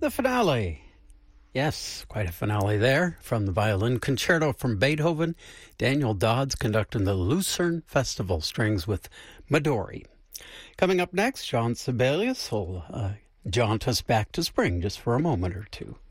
The finale. Yes, quite a finale there from the Violin Concerto from Beethoven. Daniel Dodds conducting the Lucerne Festival Strings with Midori. Coming up next, John Sibelius will jaunt us back to spring just for a moment or two.